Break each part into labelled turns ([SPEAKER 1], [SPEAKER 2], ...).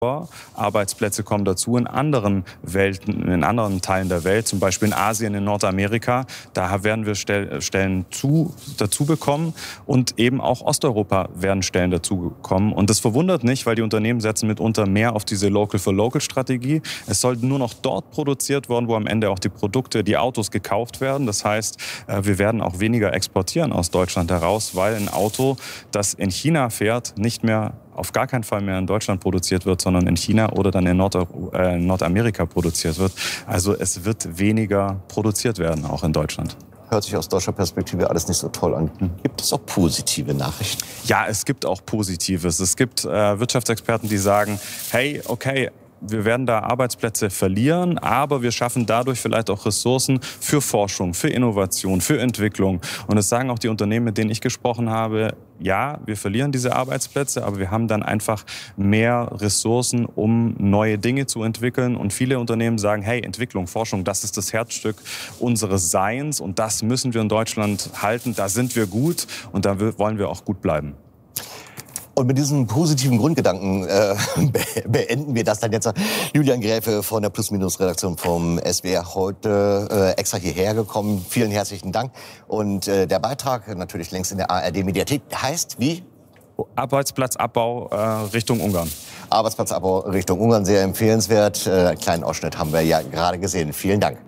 [SPEAKER 1] Arbeitsplätze kommen dazu in anderen Welten, in anderen Teilen der Welt, zum Beispiel in Asien, in Nordamerika. Da werden wir Stellen dazu bekommen und eben auch Osteuropa werden Stellen dazu bekommen. Und das verwundert nicht, weil die Unternehmen setzen mitunter mehr auf diese Local-for-Local-Strategie. Es soll nur noch dort produziert werden, wo am Ende auch die Produkte, die Autos gekauft werden. Das heißt, wir werden auch weniger exportieren aus Deutschland heraus, weil ein Auto, das in China fährt, nicht mehr auf gar keinen Fall mehr in Deutschland produziert wird, sondern in China oder dann in Nordamerika produziert wird. Also es wird weniger produziert werden, auch in Deutschland.
[SPEAKER 2] Hört sich aus deutscher Perspektive alles nicht so toll an. Gibt es auch positive Nachrichten?
[SPEAKER 1] Ja, es gibt auch Positives. Es gibt Wirtschaftsexperten, die sagen, hey, okay, wir werden da Arbeitsplätze verlieren, aber wir schaffen dadurch vielleicht auch Ressourcen für Forschung, für Innovation, für Entwicklung. Und es sagen auch die Unternehmen, mit denen ich gesprochen habe, ja, wir verlieren diese Arbeitsplätze, aber wir haben dann einfach mehr Ressourcen, um neue Dinge zu entwickeln. Und viele Unternehmen sagen, hey, Entwicklung, Forschung, das ist das Herzstück unseres Seins und das müssen wir in Deutschland halten. Da sind wir gut und da wollen wir auch gut bleiben.
[SPEAKER 2] Und mit diesem positiven Grundgedanken beenden wir das dann jetzt. Julian Gräfe von der Plus-Minus-Redaktion vom SWR heute extra hierher gekommen. Vielen herzlichen Dank. Und der Beitrag natürlich längst in der ARD-Mediathek heißt wie?
[SPEAKER 1] Arbeitsplatzabbau Richtung Ungarn.
[SPEAKER 2] Arbeitsplatzabbau Richtung Ungarn, sehr empfehlenswert. Einen kleinen Ausschnitt haben wir ja gerade gesehen. Vielen Dank.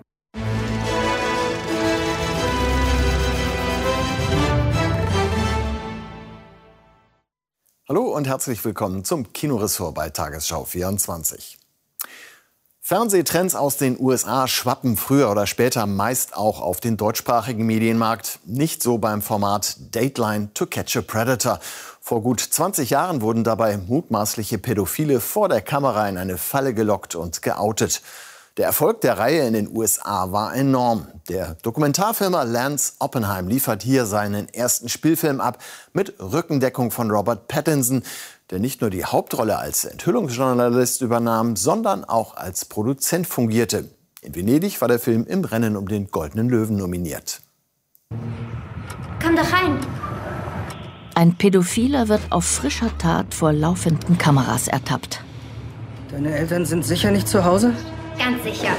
[SPEAKER 3] Hallo und herzlich willkommen zum Kinoressort bei Tagesschau 24. Fernsehtrends aus den USA schwappen früher oder später meist auch auf den deutschsprachigen Medienmarkt. Nicht so beim Format Dateline to Catch a Predator. Vor gut 20 Jahren wurden dabei mutmaßliche Pädophile vor der Kamera in eine Falle gelockt und geoutet. Der Erfolg der Reihe in den USA war enorm. Der Dokumentarfilmer Lance Oppenheim liefert hier seinen ersten Spielfilm ab mit Rückendeckung von Robert Pattinson, der nicht nur die Hauptrolle als Enthüllungsjournalist übernahm, sondern auch als Produzent fungierte. In Venedig war der Film im Rennen um den Goldenen Löwen nominiert.
[SPEAKER 4] Komm doch rein!
[SPEAKER 5] Ein Pädophiler wird auf frischer Tat vor laufenden Kameras ertappt.
[SPEAKER 6] Deine Eltern sind sicher nicht zu Hause?
[SPEAKER 4] Ganz sicher.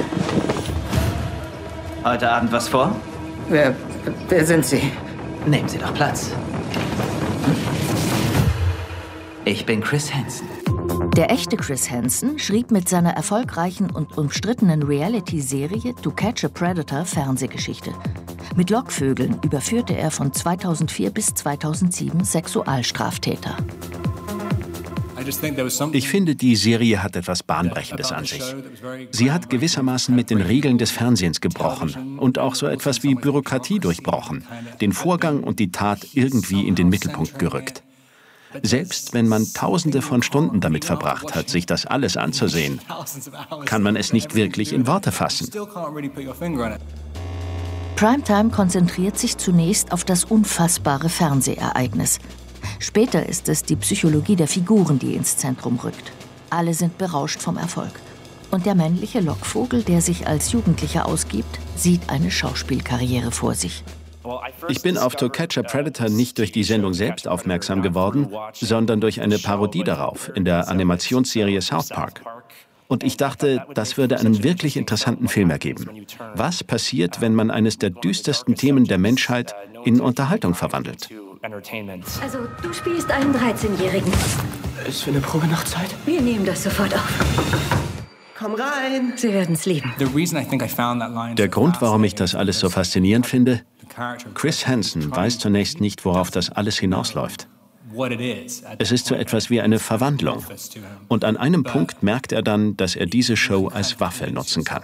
[SPEAKER 7] Heute Abend was vor?
[SPEAKER 6] Wer sind Sie?
[SPEAKER 7] Nehmen Sie doch Platz. Ich bin Chris Hansen.
[SPEAKER 5] Der echte Chris Hansen schrieb mit seiner erfolgreichen und umstrittenen Reality-Serie To Catch a Predator Fernsehgeschichte. Mit Lockvögeln überführte er von 2004 bis 2007 Sexualstraftäter.
[SPEAKER 8] Ich finde, die Serie hat etwas Bahnbrechendes an sich. Sie hat gewissermaßen mit den Regeln des Fernsehens gebrochen und auch so etwas wie Bürokratie durchbrochen, den Vorgang und die Tat irgendwie in den Mittelpunkt gerückt. Selbst wenn man Tausende von Stunden damit verbracht hat, sich das alles anzusehen, kann man es nicht wirklich in Worte fassen.
[SPEAKER 5] Primetime konzentriert sich zunächst auf das unfassbare Fernsehereignis. Später ist es die Psychologie der Figuren, die ins Zentrum rückt. Alle sind berauscht vom Erfolg. Und der männliche Lockvogel, der sich als Jugendlicher ausgibt, sieht eine Schauspielkarriere vor sich.
[SPEAKER 8] Ich bin auf To Catch a Predator nicht durch die Sendung selbst aufmerksam geworden, sondern durch eine Parodie darauf in der Animationsserie South Park. Und ich dachte, das würde einen wirklich interessanten Film ergeben. Was passiert, wenn man eines der düstersten Themen der Menschheit in Unterhaltung verwandelt?
[SPEAKER 4] Also, du spielst einen 13-Jährigen.
[SPEAKER 7] Ist für eine Probe noch Zeit?
[SPEAKER 4] Wir nehmen das sofort auf.
[SPEAKER 7] Komm rein!
[SPEAKER 4] Sie werden's lieben.
[SPEAKER 8] Der Grund, warum ich das alles so faszinierend finde? Chris Hansen weiß zunächst nicht, worauf das alles hinausläuft. Es ist so etwas wie eine Verwandlung. Und an einem Punkt merkt er dann, dass er diese Show als Waffe nutzen kann.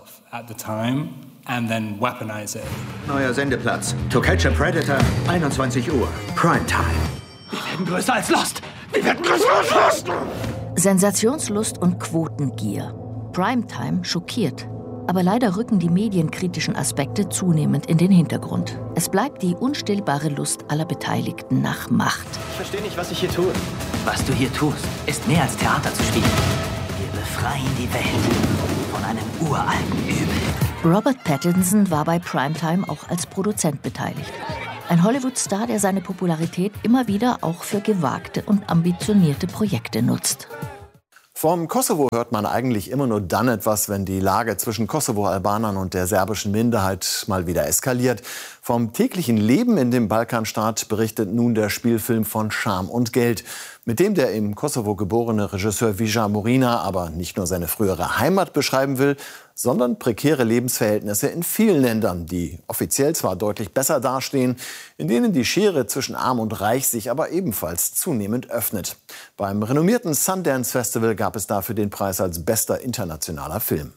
[SPEAKER 9] Neuer Sendeplatz. To Catch a Predator, 21 Uhr. Primetime.
[SPEAKER 7] Wir werden größer als Lost! Wir werden größer als Lost!
[SPEAKER 5] Sensationslust und Quotengier. Primetime schockiert. Aber leider rücken die medienkritischen Aspekte zunehmend in den Hintergrund. Es bleibt die unstillbare Lust aller Beteiligten nach Macht.
[SPEAKER 7] Ich verstehe nicht, was ich hier tue. Was du hier tust, ist mehr als Theater zu spielen. Wir befreien die Welt von einem uralten Übel.
[SPEAKER 5] Robert Pattinson war bei Primetime auch als Produzent beteiligt. Ein Hollywood-Star, der seine Popularität immer wieder auch für gewagte und ambitionierte Projekte nutzt.
[SPEAKER 3] Vom Kosovo hört man eigentlich immer nur dann etwas, wenn die Lage zwischen Kosovo-Albanern und der serbischen Minderheit mal wieder eskaliert. Vom täglichen Leben in dem Balkanstaat berichtet nun der Spielfilm von Scham und Geld, mit dem der im Kosovo geborene Regisseur Vija Morina aber nicht nur seine frühere Heimat beschreiben will, sondern prekäre Lebensverhältnisse in vielen Ländern, die offiziell zwar deutlich besser dastehen, in denen die Schere zwischen Arm und Reich sich aber ebenfalls zunehmend öffnet. Beim renommierten Sundance Festival gab es dafür den Preis als bester internationaler Film.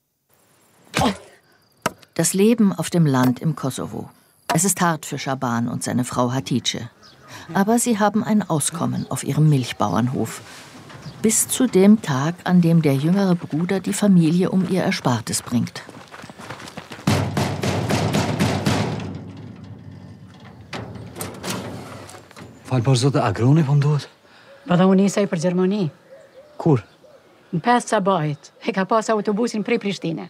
[SPEAKER 5] Das Leben auf dem Land im Kosovo. Es ist hart für Schaban und seine Frau Hatice. Aber sie haben ein Auskommen auf ihrem Milchbauernhof. Bis zu dem Tag, an dem der jüngere Bruder die Familie um ihr Erspartes bringt.
[SPEAKER 10] Fal për zotë agroni po m'duhet.
[SPEAKER 11] Valla unë isaj për Gjermani.
[SPEAKER 10] Kur?
[SPEAKER 11] Në 5 sabahit. E ka pas autobusin prej Prishtine.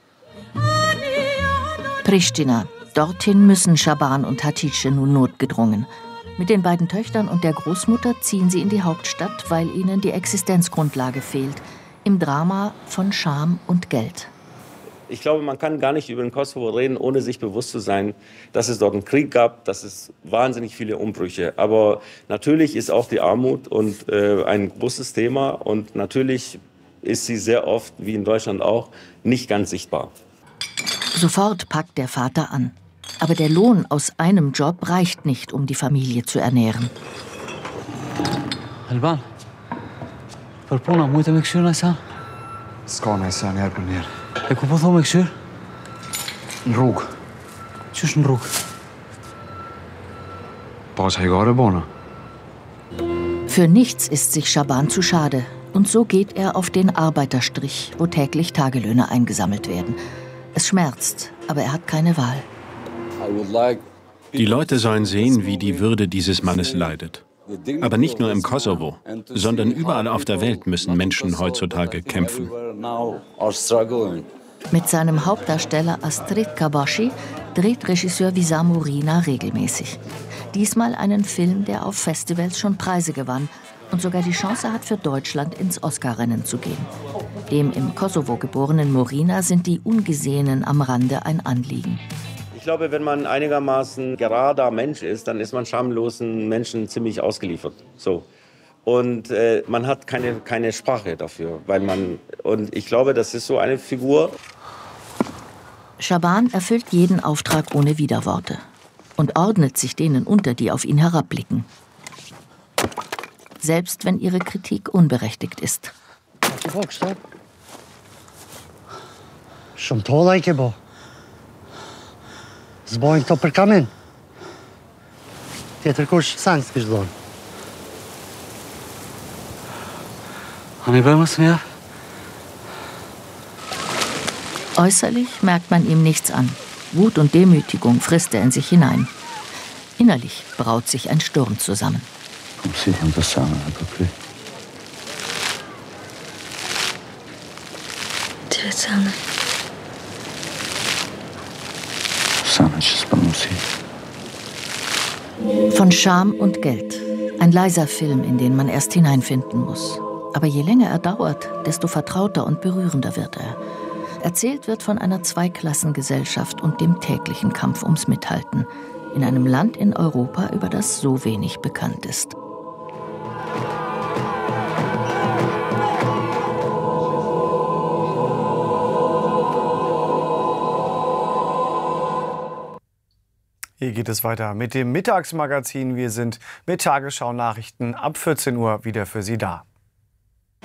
[SPEAKER 5] Pristina. Dorthin müssen Schaban und Hatice nun notgedrungen. Mit den beiden Töchtern und der Großmutter ziehen sie in die Hauptstadt, weil ihnen die Existenzgrundlage fehlt. Im Drama von Scham und Geld.
[SPEAKER 12] Ich glaube, man kann gar nicht über den Kosovo reden, ohne sich bewusst zu sein, dass es dort einen Krieg gab, dass es wahnsinnig viele Umbrüche. Aber natürlich ist auch die Armut ein großes Thema. Und natürlich ist sie sehr oft, wie in Deutschland auch, nicht ganz sichtbar.
[SPEAKER 5] Sofort packt der Vater an. Aber der Lohn aus einem Job reicht nicht, um die Familie zu ernähren.
[SPEAKER 10] Alban, për puna mujtë me këshyrë në sa?
[SPEAKER 13] S'ka në sa njerë për njerë.
[SPEAKER 10] E ku po tho me këshyrë?
[SPEAKER 13] Në rrugë.
[SPEAKER 10] Qysh në rrugë?
[SPEAKER 13] Pas hajgare bona.
[SPEAKER 5] Für nichts ist sich Schaban zu schade. Und so geht er auf den Arbeiterstrich, wo täglich Tagelöhne eingesammelt werden. Es schmerzt, aber er hat keine Wahl.
[SPEAKER 8] Die Leute sollen sehen, wie die Würde dieses Mannes leidet. Aber nicht nur im Kosovo, sondern überall auf der Welt müssen Menschen heutzutage kämpfen.
[SPEAKER 5] Mit seinem Hauptdarsteller Astrid Kabashi dreht Regisseur Vija Morina regelmäßig. Diesmal einen Film, der auf Festivals schon Preise gewann und sogar die Chance hat, für Deutschland ins Oscar-Rennen zu gehen. Dem im Kosovo geborenen Morina sind die Ungesehenen am Rande ein Anliegen.
[SPEAKER 12] Ich glaube, wenn man einigermaßen gerader Mensch ist, dann ist man schamlosen Menschen ziemlich ausgeliefert. So. Und man hat keine Sprache dafür. Und ich glaube, das ist so eine Figur.
[SPEAKER 5] Schaban erfüllt jeden Auftrag ohne Widerworte und ordnet sich denen unter, die auf ihn herabblicken. Selbst wenn ihre Kritik unberechtigt ist.
[SPEAKER 10] Zbojnë këto për kamin. Tjetër kush sanë s'kish dhonë. Hani bëmës mehr?
[SPEAKER 5] Äußerlich merkt man ihm nichts an. Wut und Demütigung frisst er in sich hinein. Innerlich braut sich ein Sturm zusammen. Von Scham und Geld. Ein leiser Film, in den man erst hineinfinden muss. Aber je länger er dauert, desto vertrauter und berührender wird er. Erzählt wird von einer Zweiklassengesellschaft und dem täglichen Kampf ums Mithalten. In einem Land in Europa, über das so wenig bekannt ist.
[SPEAKER 14] Hier geht es weiter mit dem Mittagsmagazin. Wir sind mit Tagesschau-Nachrichten ab 14 Uhr wieder für Sie da.